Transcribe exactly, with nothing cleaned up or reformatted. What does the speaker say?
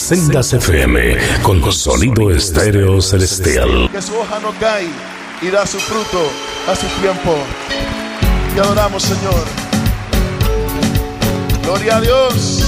Sendas F M con sonido estéreo celestial. Que su hoja no cae y da su fruto a su tiempo. Te adoramos, Señor. Gloria a Dios.